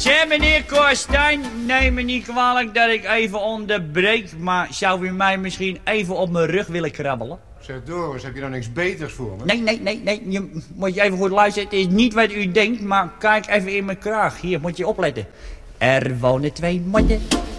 Zeg, meneer Korstijn, neem me niet kwalijk dat ik even onderbreek, maar zou u mij misschien even op mijn rug willen krabbelen? Zeg Doris, heb je nou niks beters voor me? Nee, moet je even goed luisteren. Het is niet wat u denkt, maar kijk even in mijn kraag. Hier, moet je opletten. Er wonen 2 modden